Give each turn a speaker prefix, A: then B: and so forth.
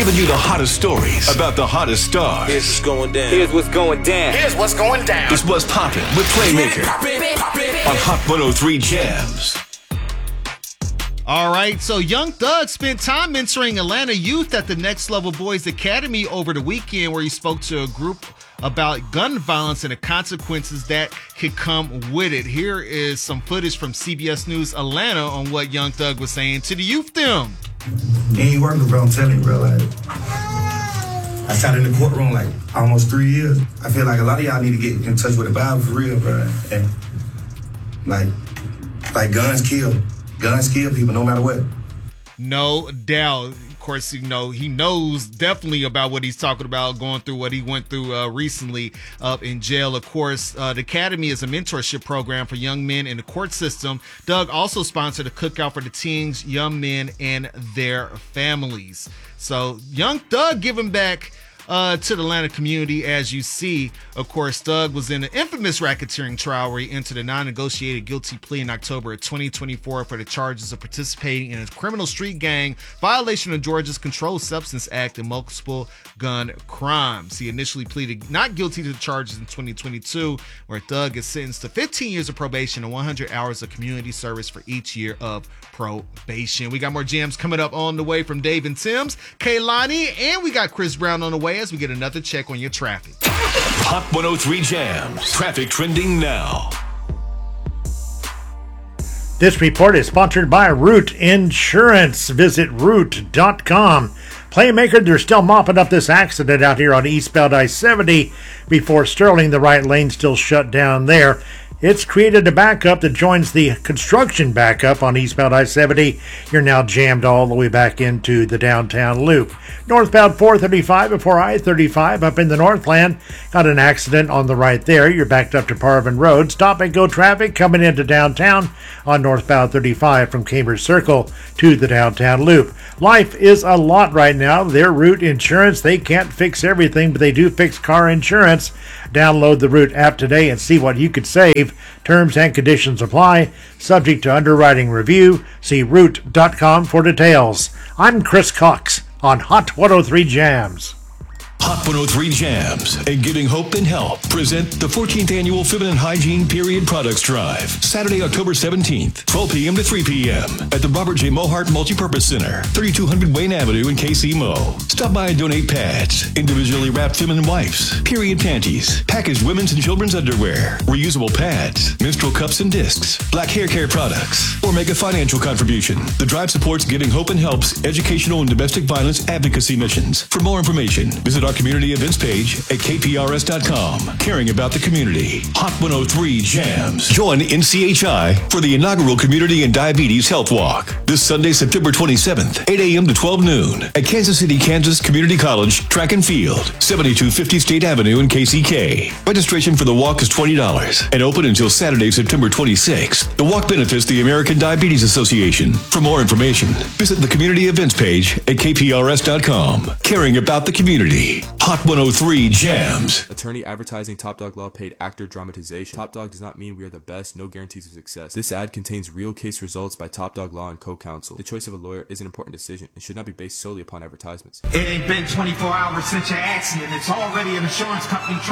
A: giving you the hottest stories about the hottest stars.
B: Here's what's going down. Here's what's going down. Here's what's going down.
A: It's What's Poppin' with Playmaker on Hot 103 Jams.
C: All right, so Young Thug spent time mentoring Atlanta youth at the Next Level Boys Academy over the weekend, where he spoke to a group about gun violence and the consequences that could come with it. Here is some footage from CBS News Atlanta on what Young Thug was saying to the youth them.
D: He ain't working, bro. I'm telling you, bro. Like, I sat in the courtroom like almost 3 years. I feel like a lot of y'all need to get in touch with the Bible for real, bro. And like guns kill. Guns kill people no matter what.
C: No doubt. Of course, you know, he knows definitely about what he's talking about, going through what he went through recently up in jail. Of course, the Academy is a mentorship program for young men in the court system. Doug also sponsored a cookout for the teens, young men, and their families. So Young Thug giving back to the Atlanta community, as you see. Of course, Thug was in an infamous racketeering trial where he entered a non-negotiated guilty plea in October of 2024 for the charges of participating in a criminal street gang, violation of Georgia's Controlled Substance Act, and multiple gun crimes. He initially pleaded not guilty to the charges in 2022, where Thug is sentenced to 15 years of probation and 100 hours of community service for each year of probation. We got more jams coming up on the way from Dave and Tim's, Kaylani, and we got Chris Brown on the way as we get another check on your traffic.
A: Hot 103 Jams. Traffic trending now.
E: This report is sponsored by Root Insurance. Visit root.com. Playmaker, they're still mopping up this accident out here on eastbound I-70 before Sterling. The right lane still shut down there. It's created a backup that joins the construction backup on eastbound I-70. You're now jammed all the way back into the downtown loop. Northbound 435 before I-35 up in the Northland. Got an accident on the right there. You're backed up to Parvin Road. Stop and go traffic coming into downtown on northbound 35 from Cambridge Circle to the downtown loop. Life is a lot right now. Their Root Insurance, they can't fix everything, but they do fix car insurance. Download the Root app today and see what you could save. Terms and conditions apply. Subject to underwriting review. See root.com for details. I'm Chris Cox on Hot 103 Jams.
A: Hot 103 Jams and Giving Hope and Help present the 14th Annual Feminine Hygiene Period Products Drive, Saturday, October 17th, 12 p.m. to 3 p.m. at the Robert J. Mohart Multipurpose Center, 3200 Wayne Avenue in KC Mo. Stop by and donate pads, individually wrapped feminine wipes, period panties, packaged women's and children's underwear, reusable pads, menstrual cups and discs, black hair care products, or make a financial contribution. The drive supports Giving Hope and Help's educational and domestic violence advocacy missions. For more information, visit our community events page at kprs.com. Caring about the community. Hot 103 Jams. Join NCHI for the inaugural Community and Diabetes Health Walk this Sunday, September 27th, 8 a.m. to 12 noon at Kansas City, Kansas Community College Track and Field, 7250 State Avenue in KCK. Registration for the walk is $20 and open until Saturday, September 26th. The walk benefits the American Diabetes Association. For more information, visit the community events page at kprs.com. Caring about the community. Hot 103 Jams.
F: Attorney advertising Top Dog Law paid actor dramatization. Top Dog does not mean we are the best, no guarantees of success. This ad contains real case results by Top Dog Law and co-counsel. The choice of a lawyer is an important decision and should not be based solely upon advertisements.
G: It ain't been 24 hours since your accident. It's already an insurance company